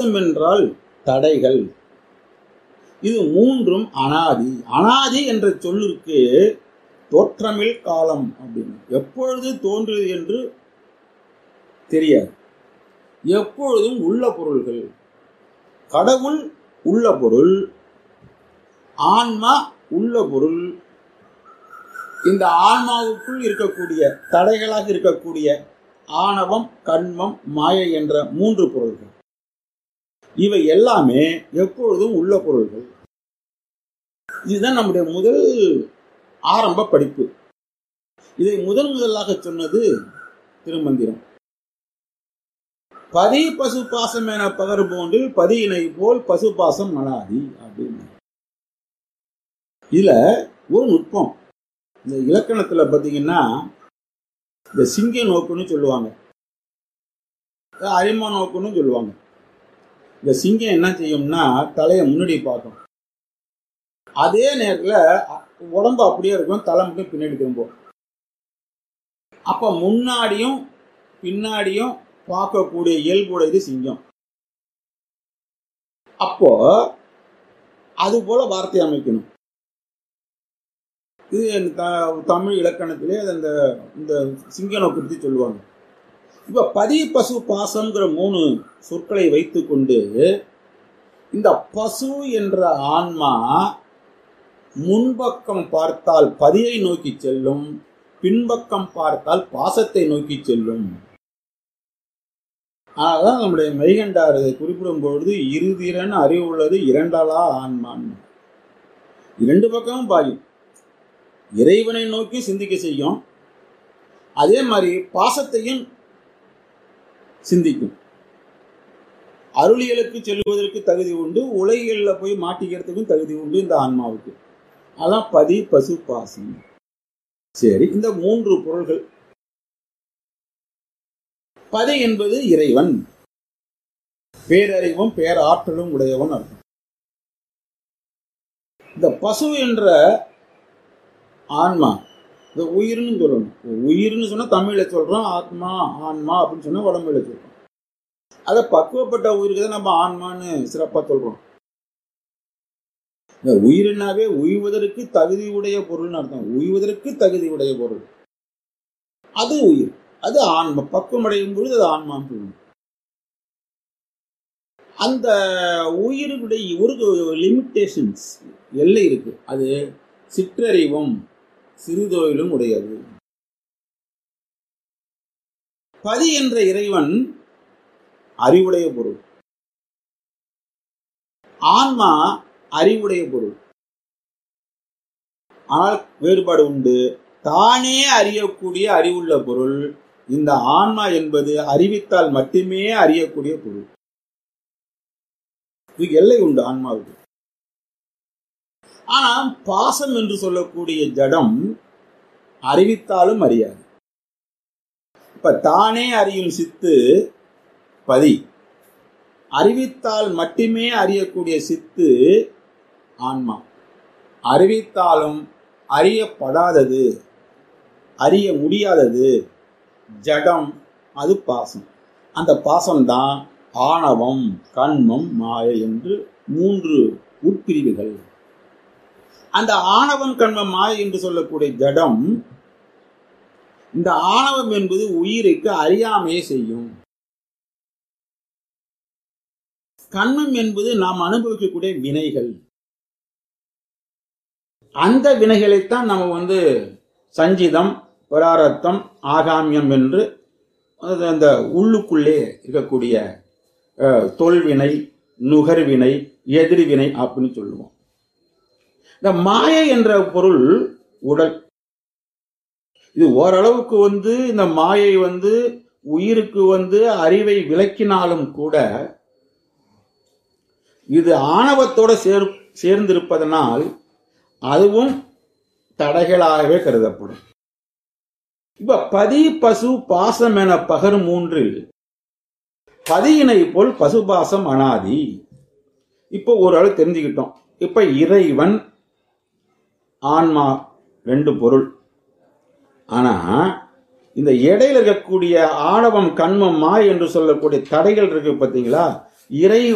பாசம் என்றால் தடைகள். இது மூன்றும் அனாதி. அனாதி என்ற சொல்லிற்கு தோற்றமில் காலம் அப்படின்னு, எப்பொழுது தோன்றுது என்று தெரியாது. எப்பொழுதும் உள்ள பொருள்கள். கடவுள் உள்ள பொருள், ஆன்மா உள்ள பொருள். இந்த ஆன்மாவுக்குள் இருக்கக்கூடிய தடைகளாக இருக்கக்கூடிய ஆணவம், கண்மம், மாயை என்ற மூன்று பொருள்கள், இவை எல்லாமே எப்பொழுதும் உள்ள பொருள்கள். இதுதான் நம்முடைய முதல் ஆரம்ப படிப்பு. இதை முதலாக சொன்னது திருமந்திரம். பதி பசு பாசம் என பகர் போன்றில் பதியினை போல் பசு பாசம் அனாதி அப்படின்னு. இதுல ஒரு நுட்பம், இந்த இலக்கணத்துல பாத்தீங்கன்னா இந்த சிங்க நோக்குன்னு சொல்லுவாங்க, அரிமா நோக்குன்னு சொல்லுவாங்க. இந்த சிங்கம் என்ன செய்யும்னா தலையை முன்னாடி பார்க்கும், அதே நேரத்துல உடம்பு அப்படியே இருக்கும், தலை மட்டும் பின்னாடி திரும்பும். அப்ப முன்னாடியும் பின்னாடியும் பார்க்கக்கூடிய இயல்புடையது சிங்கம். அப்போ அது போல வார்த்தை அமைக்கணும். இது தமிழ் இலக்கணத்திலே இந்த சிங்க நோக்கு பற்றி சொல்லுவாங்க. இப்ப பதி பசு பாசம்ங்கிற மூணு சொற்களை வைத்துக் கொண்டு இந்த பசு என்ற ஆன்மா முன்பக்கம் பார்த்தால் பதியை நோக்கி செல்லும், பின்பக்கம் பார்த்தால் பாசத்தை நோக்கி செல்லும். அதனால்தான் நம்முடைய மெய்கண்டார் குறிப்பிடும் பொழுது இருதிறன் அறிவு உள்ளது இரண்டாளா ஆன்மான். இரண்டு பக்கமும் பாயும். இறைவனை நோக்கி சிந்திக்க செய்யும், அதே மாதிரி பாசத்தையும் சிந்திக்கும். அருளியலுக்கு செல்வதற்கு தகுதி உண்டு, உலகியல்ல போய் மாட்டிக்கிறதுக்கும் தகுதி உண்டு இந்த ஆன்மாவுக்கு. அதான் பதி பசு பாசம். சரி, இந்த மூன்று பொருள்கள். பதி என்பது இறைவன், பேரறிவும் பேராற்றலும் உடையவன் அர்த்தம். இந்த பசு என்ற ஆன்மா, இந்த உயிர்னு சொல்லணும். உயிர்னு சொன்னா தமிழ்ல சொல்றோம், ஆத்மா ஆன்மா அப்படின்னு சொன்னா உடம்புல சொல்றோம். அதை பக்குவப்பட்ட உயிருக்கு தான் நம்ம ஆன்மான்னு சிறப்பா சொல்றோம். இந்த உயிரினாவே உய்வதற்கு தகுதியுடைய பொருள்னு அர்த்தம். உய்வதற்கு தகுதியுடைய பொருள் அது உயிர், அது ஆன்மா. பக்குவம் அடையும் பொழுது அது ஆன்மான்னு சொல்லணும். அந்த உயிருடைய ஒரு லிமிட்டேஷன்ஸ், எல்லை இருக்கு. அது சிற்றறிவும் சிறுதொழிலும் உடையது. பதி என்ற இறைவன் அறிவுடைய பொருள், ஆன்மா அறிவுடைய பொருள். ஆனால் வேறுபாடு உண்டு. தானே அறியக்கூடிய அறிவுள்ள பொருள். இந்த ஆன்மா என்பது அறிவித்தால் மட்டுமே அறியக்கூடிய பொருள். இதுக்கு எல்லை உண்டு ஆன்மாவுக்கு. ஆனால் பாசம் என்று சொல்லக்கூடிய ஜடம் அறிவித்தாலும் அறியாது. இப்ப தானே அறியும் சித்து பதி, அறிவித்தால் மட்டுமே அறியக்கூடிய சித்து ஆன்மா. அறிவித்தாலும் அறியப்படாதது, அறிய முடியாதது ஜடம், அது பாசம். அந்த பாசம்தான் ஆணவம், கண்மம், மாயை என்று மூன்று உட்பிரிவுகள். அந்த ஆணவம், கண்மம், மாயை என்று சொல்லக்கூடிய ஜடம், இந்த ஆணவம் என்பது உயிருக்கு அறியாமையை செய்யும். கண்மம் என்பது நாம் அனுபவிக்கக்கூடிய வினைகள். அந்த வினைகளைத்தான் நம்ம சஞ்சிதம், பராரத்தம், ஆகாமியம் என்று அந்த உள்ளுக்குள்ளே இருக்கக்கூடிய தொல்வினை, நுகர்வினை, எதிர்வினை அப்படின்னு சொல்லுவோம். இந்த மாயை என்ற பொருள் உடல். இது ஓரளவுக்கு இந்த மாயை உயிருக்கு அறிவை விளக்கினாலும் கூட இது ஆணவத்தோட சேர்ந்திருப்பதனால் அதுவும் தடைகளாகவே கருதப்படும். இப்ப பதி பசு பாசம் என பகர் மூன்றில் பதியினை போல் பசுபாசம் அனாதி. இப்போ ஓரளவு தெரிஞ்சுக்கிட்டோம். இப்ப இறைவன், ஆன்மா ரெண்டு பொருள். ஆனா இந்த இடையில இருக்கக்கூடிய ஆணவம், கண்மம், மாய் என்று சொல்லக்கூடிய தடைகள் இருக்கு பார்த்தீங்களா? இறை